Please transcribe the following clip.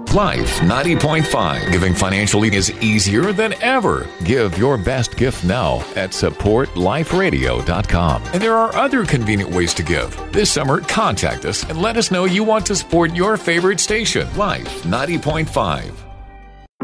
Life 90.5. Giving financially is easier than ever. Give your best gift now at supportliferadio.com. And there are other convenient ways to give. This summer, contact us and let us know you want to support your favorite station, Life 90.5.